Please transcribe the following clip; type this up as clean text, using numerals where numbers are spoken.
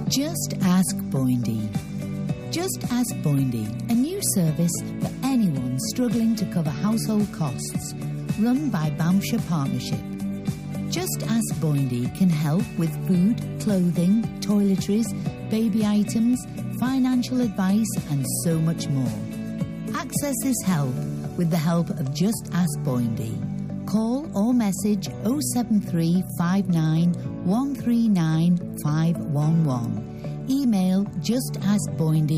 Just Ask Boindy. Just Ask Boindy, a new service for anyone struggling to cover household costs, run by Bamshire Partnership. Just Ask Boindy can help with food, clothing, toiletries, baby items, financial advice and so much more. Access this help with the help of Just Ask Boindy. Call or message 07359 139 511. Email justaskboindy